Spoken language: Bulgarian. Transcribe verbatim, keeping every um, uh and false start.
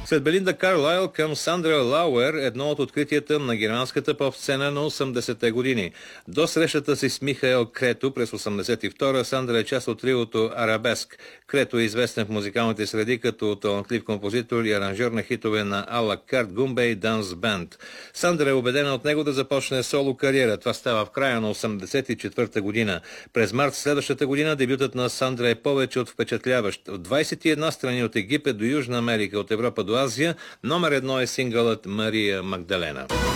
След Белинда Карлайл към Сандра Лауер, едно от откритията на германската поп-сцена на осемдесетте години. До срещата си с Михаел Крето през осемдесет и втора Сандра е част от триото Арабеск. Крето е известен в музикалните среди като талантлив композитор и аранжьор на хитове на Ала Карт Гумбе и Данс Бенд. Сандра е убедена от него да започне соло кариера. Това става в края на осемдесет и четвърта година. През март следващата година дебютът на Сандра е повече от впечатляващ. От двадесет и една страни от Египет до Южна Америка, от Европа до Азия, номер едно е сингълът Мария Магдалена.